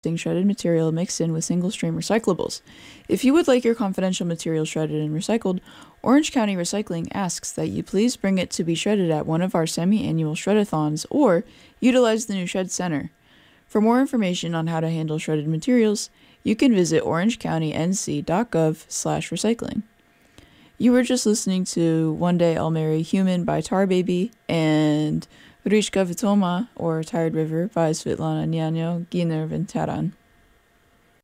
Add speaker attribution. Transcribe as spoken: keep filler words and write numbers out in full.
Speaker 1: shredded material mixed in with single-stream recyclables. If you would like your confidential material shredded and recycled, Orange County Recycling asks that you please bring it to be shredded at one of our semi-annual shredathons or utilize the new Shred Center. For more information on how to handle shredded materials, you can visit orangecounty.n.c.gov slash recycling. You were just listening to One Day I'll Marry Human by Tar Baby and Ryshka Vitoma, or Tired River, by Svetlana Nyanyo Giner Ventaran.